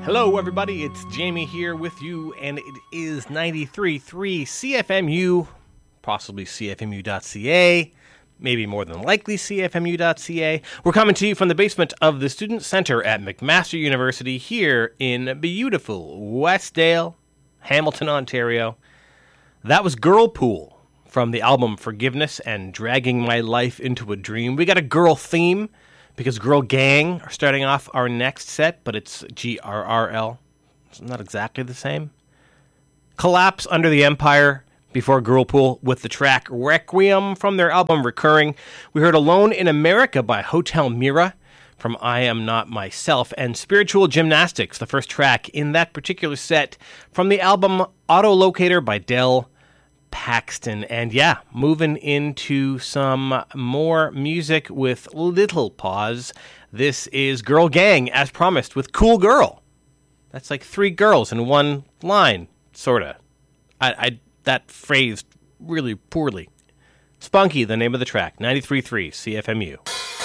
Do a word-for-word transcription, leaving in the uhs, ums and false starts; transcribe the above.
Hello, everybody. It's Jamie here with you, and it is ninety-three point three C F M U, possibly C F M U dot C A, maybe more than likely C F M U dot C A. We're coming to you from the basement of the Student Center at McMaster University here in beautiful Westdale, Hamilton, Ontario. That was Girlpool from the album Forgiveness and Dragging My Life into a Dream. We got a girl theme, because Girl Gang are starting off our next set, but it's G R R L. It's not exactly the same. Collapse Under the Empire before Girlpool with the track Requiem from their album Recurring. We heard Alone in America by Hotel Mira from I Am Not Myself, and Spiritual Gymnastics, the first track in that particular set from the album Autolocator by Del Paxton. And yeah, moving into some more music with little pause. This is Girl Gang, as promised, with Cool Girl. That's like three girls in one line, sorta. I, I that phrased really poorly. Spunky, the name of the track. ninety-three point three C F M U.